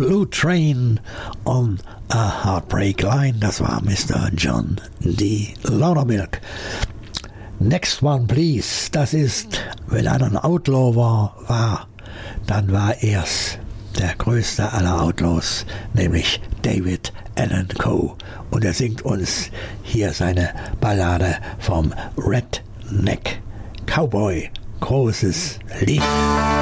Blue Train on a Heartbreak Line. Das war Mr. John D. Loudermilk. Next one, please. Das ist, wenn einer ein Outlaw war, dann war er's der größte aller Outlaws, nämlich David Allan Coe. Und er singt uns hier seine Ballade vom Redneck Cowboy. Großes Lied.